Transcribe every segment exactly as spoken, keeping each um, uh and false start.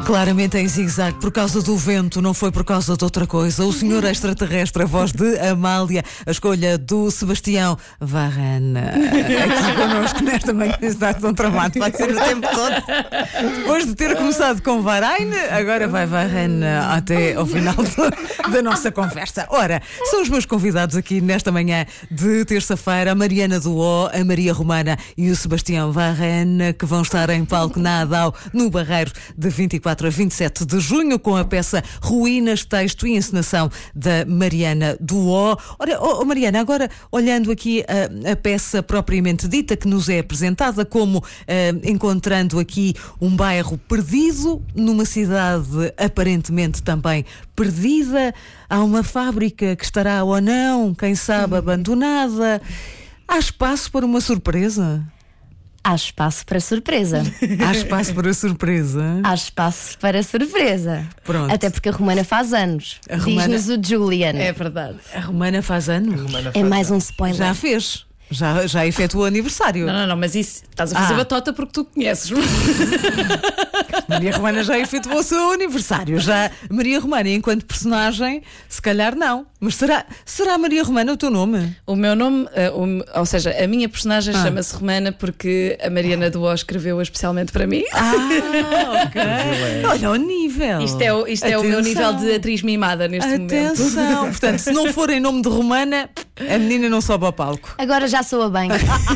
Claramente em zigue-zague por causa do vento, não foi por causa de outra coisa. O senhor extraterrestre, a voz de Amália, a escolha do Sebastião Varane. Aqui connosco nesta manhã está tão tramado, vai ser o tempo todo. Depois de ter começado com Varane, agora vai Varane até ao final do, da nossa conversa. Ora, são os meus convidados aqui nesta manhã de terça-feira, a Mariana do O, a Maria Romana e o Sebastião Varane, que vão estar em palco na Adao, no Barreiro, de vinte e quatro a vinte e sete de junho, com a peça Ruínas, texto e encenação da Mariana do O. Ora, oh, oh Mariana, agora olhando aqui a, a peça propriamente dita, que nos é apresentada como uh, encontrando aqui um bairro perdido, numa cidade aparentemente também perdida, há uma fábrica que estará ou não, quem sabe, abandonada. Há espaço para uma surpresa? Há espaço para surpresa. Há espaço para surpresa. Há espaço para surpresa. Pronto. Até porque a Romana faz anos. A Romana... Diz-nos o Julian. É verdade. A Romana faz anos? Romana É faz mais um anos. spoiler. Já fez. Já, já efetuou aniversário. Não, não, não, mas isso estás a fazer Ah. batota porque tu conheces. Maria Romana já efetuou o seu aniversário. Já Maria Romana, enquanto personagem, se calhar não. Mas será, será Maria Romana o teu nome? O meu nome, uh, o- ou seja, a minha personagem Ah. chama-se Romana porque a Mariana do O escreveu especialmente para mim. Ah, ok. Olha o nível. Isto é, o, isto é o meu Atenção. nível de atriz mimada neste momento. Atenção. Portanto, se não for em nome de Romana, a menina não sobe ao palco. Agora já soa bem.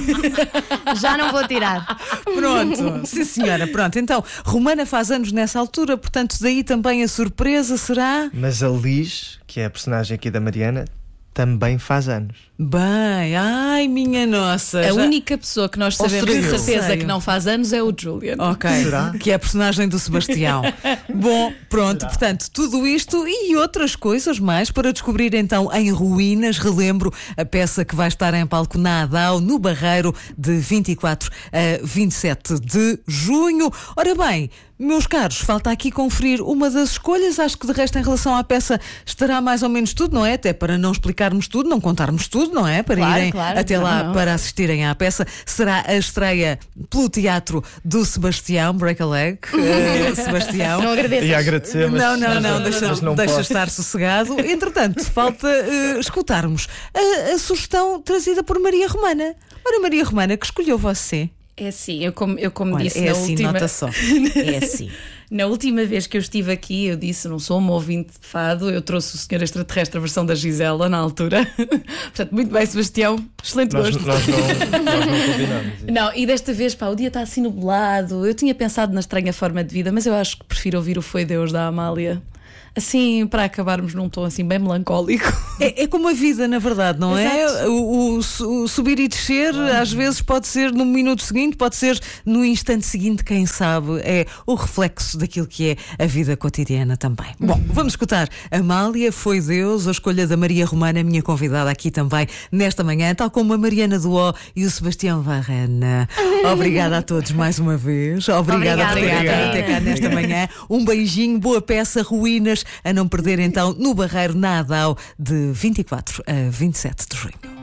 Já não vou tirar. Pronto, sim senhora, pronto. Então, Romana faz anos nessa altura, portanto, daí também a surpresa será? Mas a Liz, que é a personagem aqui da Mariana, também faz anos. Bem, ai minha nossa. A já- única pessoa que nós Ou sabemos de seria eu? certeza Sei. que não faz anos é o Julian. Ok, Será? que é a personagem do Sebastião. Bom, pronto, portanto, tudo isto e outras coisas mais para descobrir então em Ruínas. Relembro a peça que vai estar em palco na Adao, no Barreiro, de vinte e quatro a vinte e sete de junho. Ora bem, meus caros, falta aqui conferir uma das escolhas. Acho que de resto, em relação à peça, estará mais ou menos tudo, não é? Até para não explicarmos tudo, não contarmos tudo, não é? Para Claro, irem claro. até lá Não. para assistirem à peça. Será a estreia pelo teatro do Sebastião, Break a Leg. Eh, Sebastião. Não agradeço. Ia agradecer, mas, Não, não, não, mas- deixa, mas não deixa posso. estar sossegado. Entretanto, falta eh, escutarmos a, a sugestão trazida por Maria Romana. Ora, Maria Romana, que escolheu você? É assim, eu como, eu como Olha, disse é na assim, última... nota só. É assim. Na última vez que eu estive aqui, eu disse, não sou uma ouvinte de fado, eu trouxe o senhor extraterrestre, a versão da Gisela, na altura. Portanto, muito bem, Sebastião, excelente Nós, gosto. nós, não, nós não combinamos. isso. Não, e desta vez, pá, o dia está assim nublado. Eu tinha pensado na estranha forma de vida, mas eu acho que prefiro ouvir o Foi Deus da Amália. Assim, para acabarmos num tom assim bem melancólico. É, é como a vida, na verdade, não é? Exato. O, o su- o subir e descer, às vezes pode ser no minuto seguinte, pode ser no instante seguinte, quem sabe. É o reflexo daquilo que é a vida cotidiana também. Bom, vamos escutar Amália, Foi Deus, a escolha da Maria Romana, minha convidada aqui também nesta manhã, tal como a Mariana do O e o Sebastião Varane. Obrigada a todos mais uma vez. Obrigada por terem Obrigada. estado até cá nesta manhã. Um beijinho, boa peça, Ruínas, a não perder então no Barreiro, na Adao, de vinte e quatro a vinte e sete de junho.